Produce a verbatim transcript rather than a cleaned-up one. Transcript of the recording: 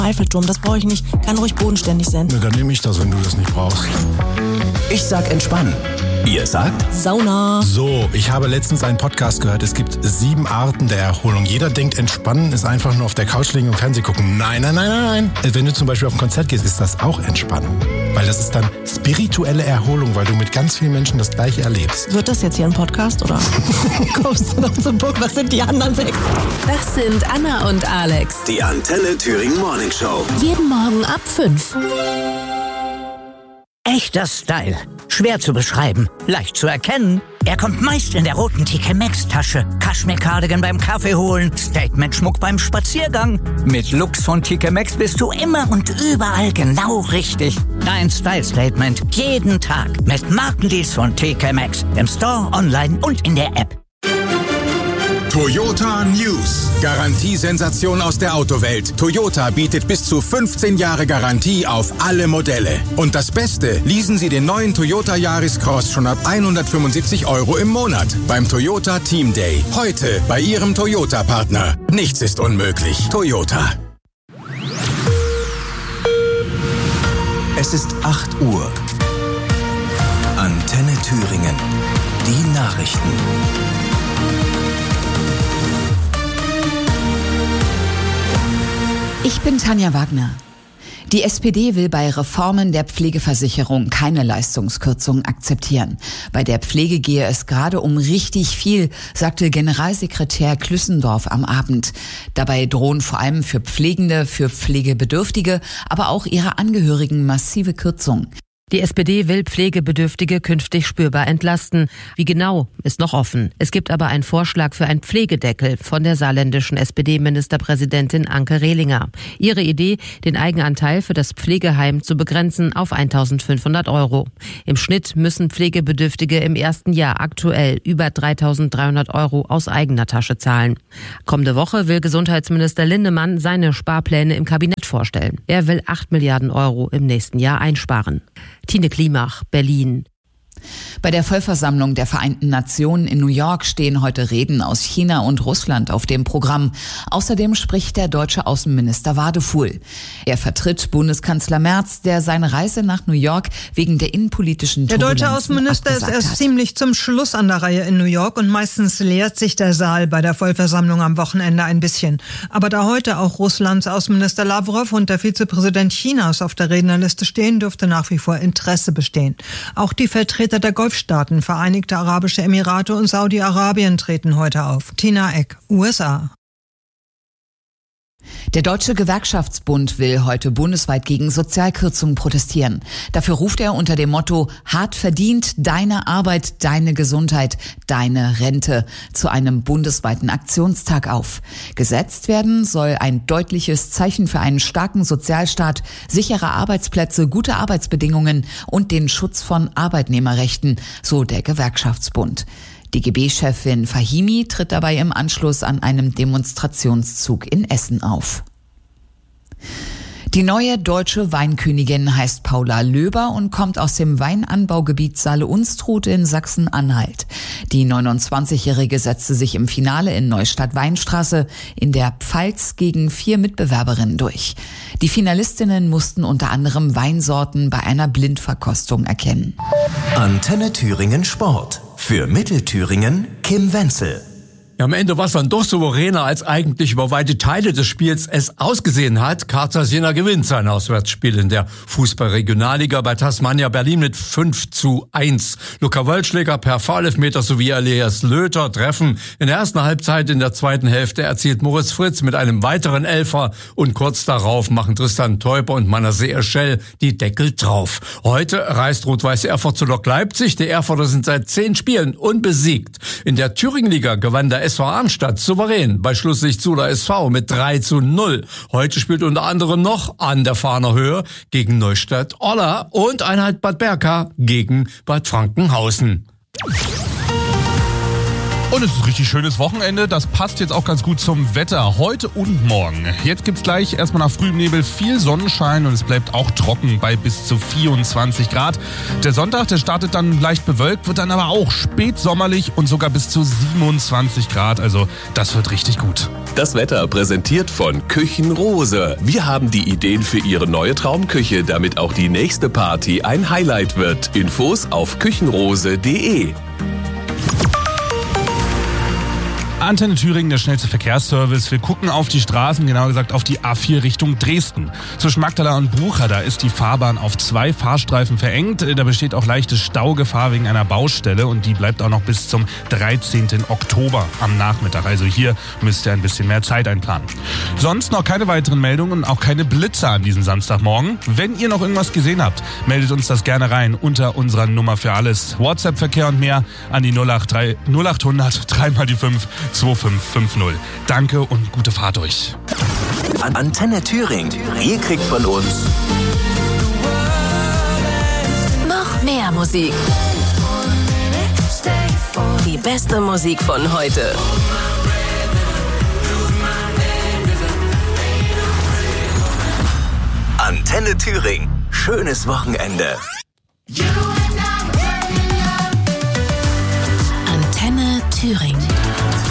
Eiffelturm, das brauche ich nicht. Kann ruhig bodenständig sein. Na, dann nehme ich das, wenn du das nicht brauchst. Ich sag entspannen. Ihr sagt? Sauna. So, ich habe letztens einen Podcast gehört, es gibt sieben Arten der Erholung. Jeder denkt, entspannen ist einfach nur auf der Couch liegen und Fernsehen gucken. Nein, nein, nein, nein. Wenn du zum Beispiel auf ein Konzert gehst, ist das auch Entspannung. Weil das ist dann spirituelle Erholung, weil du mit ganz vielen Menschen das Gleiche erlebst. Wird das jetzt hier ein Podcast, oder? Kommst du noch zum Punkt? Was sind die anderen sechs? Das sind Anna und Alex. Die Antenne Thüringen Morning Show. Jeden Morgen ab fünf. Echter Style. Schwer zu beschreiben, leicht zu erkennen. Er kommt meist in der roten T K Maxx-Tasche. Kaschmir-Cardigan beim Kaffee holen, Statement-Schmuck beim Spaziergang. Mit Looks von T K Maxx bist du immer und überall genau richtig. Dein Style-Statement jeden Tag mit Markendeals von T K Maxx. Im Store, online und in der App. Toyota News. Garantiesensation aus der Autowelt. Toyota bietet bis zu fünfzehn Jahre Garantie auf alle Modelle. Und das Beste, leasen Sie den neuen Toyota Yaris Cross schon ab hundertfünfundsiebzig Euro im Monat beim Toyota Team Day. Heute bei Ihrem Toyota-Partner. Nichts ist unmöglich. Toyota. Es ist acht Uhr. Antenne Thüringen. Die Nachrichten. Ich bin Tanja Wagner. Die S P D will bei Reformen der Pflegeversicherung keine Leistungskürzung akzeptieren. Bei der Pflege gehe es gerade um richtig viel, sagte Generalsekretär Klüssendorf am Abend. Dabei drohen vor allem für Pflegende, für Pflegebedürftige, aber auch ihre Angehörigen massive Kürzungen. Die S P D will Pflegebedürftige künftig spürbar entlasten. Wie genau, ist noch offen. Es gibt aber einen Vorschlag für einen Pflegedeckel von der saarländischen S P D-Ministerpräsidentin Anke Rehlinger. Ihre Idee, den Eigenanteil für das Pflegeheim zu begrenzen auf eintausendfünfhundert Euro. Im Schnitt müssen Pflegebedürftige im ersten Jahr aktuell über dreitausenddreihundert Euro aus eigener Tasche zahlen. Kommende Woche will Gesundheitsminister Lindemann seine Sparpläne im Kabinett vorstellen. Er will acht Milliarden Euro im nächsten Jahr einsparen. Tine Klimach, Berlin. Bei der Vollversammlung der Vereinten Nationen in New York stehen heute Reden aus China und Russland auf dem Programm. Außerdem spricht der deutsche Außenminister Wadefuhl. Er vertritt Bundeskanzler Merz, der seine Reise nach New York wegen der innenpolitischen Turbulenzen Der deutsche Außenminister ist erst hat. ziemlich zum Schluss an der Reihe in New York und meistens leert sich der Saal bei der Vollversammlung am Wochenende ein bisschen. Aber da heute auch Russlands Außenminister Lavrov und der Vizepräsident Chinas auf der Rednerliste stehen, dürfte nach wie vor Interesse bestehen. Auch die Vertreter der Golfstaaten, Vereinigte Arabische Emirate und Saudi-Arabien treten heute auf. Tina Eck, U S A. Der Deutsche Gewerkschaftsbund will heute bundesweit gegen Sozialkürzungen protestieren. Dafür ruft er unter dem Motto "Hart verdient, deine Arbeit, deine Gesundheit, deine Rente" zu einem bundesweiten Aktionstag auf. Gesetzt werden soll ein deutliches Zeichen für einen starken Sozialstaat, sichere Arbeitsplätze, gute Arbeitsbedingungen und den Schutz von Arbeitnehmerrechten, so der Gewerkschaftsbund. D G B-Chefin Fahimi tritt dabei im Anschluss an einem Demonstrationszug in Essen auf. Die neue deutsche Weinkönigin heißt Paula Löber und kommt aus dem Weinanbaugebiet Saale-Unstrut in Sachsen-Anhalt. Die neunundzwanzigjährige setzte sich im Finale in Neustadt-Weinstraße in der Pfalz gegen vier Mitbewerberinnen durch. Die Finalistinnen mussten unter anderem Weinsorten bei einer Blindverkostung erkennen. Antenne Thüringen Sport. Für Mittelthüringen Kim Wenzel. Ja, am Ende war es dann doch souveräner, als eigentlich über weite Teile des Spiels es ausgesehen hat. Carter Siena gewinnt sein Auswärtsspiel in der Fußball-Regionalliga bei Tasmania Berlin mit fünf zu eins. Luca Wölschläger per Foul-Elfmeter sowie Elias Löter treffen. In der ersten Halbzeit, in der zweiten Hälfte erzielt Moritz Fritz mit einem weiteren Elfer und kurz darauf machen Tristan Teuper und Manasseh Eschel die Deckel drauf. Heute reist Rot-Weiß Erfurt zu Lok Leipzig. Die Erfurter sind seit zehn Spielen unbesiegt. In der Thüringenliga gewann der S V Arnstadt souverän bei Schlusslicht Zula S V mit drei zu null. Heute spielt unter anderem noch an der Fahner Höhe gegen Neustadt-Olla und Einheit Bad Berka gegen Bad Frankenhausen. Und es ist ein richtig schönes Wochenende. Das passt jetzt auch ganz gut zum Wetter heute und morgen. Jetzt gibt's gleich erstmal nach frühem Nebel viel Sonnenschein und es bleibt auch trocken bei bis zu vierundzwanzig Grad. Der Sonntag, der startet dann leicht bewölkt, wird dann aber auch spätsommerlich und sogar bis zu siebenundzwanzig Grad. Also das wird richtig gut. Das Wetter präsentiert von Küchenrose. Wir haben die Ideen für Ihre neue Traumküche, damit auch die nächste Party ein Highlight wird. Infos auf küchenrose punkt de. Antenne Thüringen, der schnellste Verkehrsservice. Wir gucken auf die Straßen, genauer gesagt auf die A vier Richtung Dresden. Zwischen Magdala und Bucha, da ist die Fahrbahn auf zwei Fahrstreifen verengt. Da besteht auch leichte Staugefahr wegen einer Baustelle und die bleibt auch noch bis zum dreizehnten Oktober am Nachmittag. Also hier müsst ihr ein bisschen mehr Zeit einplanen. Sonst noch keine weiteren Meldungen und auch keine Blitze an diesem Samstagmorgen. Wenn ihr noch irgendwas gesehen habt, meldet uns das gerne rein unter unserer Nummer für alles. WhatsApp-Verkehr und mehr an die null acht hundert drei mal die fünf zwei fünf fünf null. Danke und gute Fahrt euch. Antenne Thüringen. Ihr kriegt von uns noch mehr Musik. Die beste Musik von heute. Antenne Thüringen. Schönes Wochenende. Antenne Thüringen.